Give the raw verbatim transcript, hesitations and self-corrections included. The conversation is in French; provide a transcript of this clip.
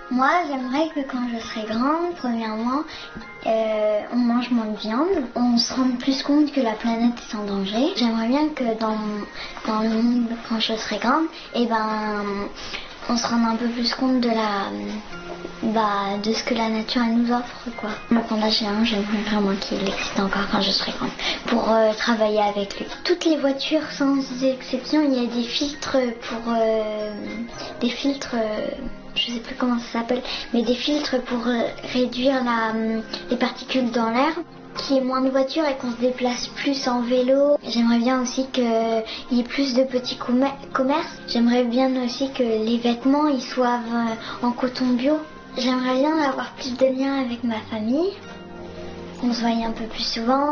Moi, j'aimerais que quand je serai grande, premièrement, euh, on mange moins de viande, on se rende plus compte que la planète est en danger. J'aimerais bien que dans, dans le monde, quand je serai grande, eh ben, on se rende un peu plus compte de la, bah, de ce que la nature elle nous offre, quoi. Moi, quand j'ai un, j'aimerais vraiment qu'il existe encore quand je serai grande, pour euh, travailler avec lui. Toutes les voitures, sans exception, il y a des filtres pour, euh, des filtres. Euh, je sais plus comment ça s'appelle, mais des filtres pour euh, réduire la, euh, les particules dans l'air, qu'il y ait moins de voitures et qu'on se déplace plus en vélo. J'aimerais bien aussi qu'il y ait plus de petits commerces. J'aimerais bien aussi que les vêtements ils soient euh, en coton bio. J'aimerais bien avoir plus de liens avec ma famille, qu'on se voie un peu plus souvent.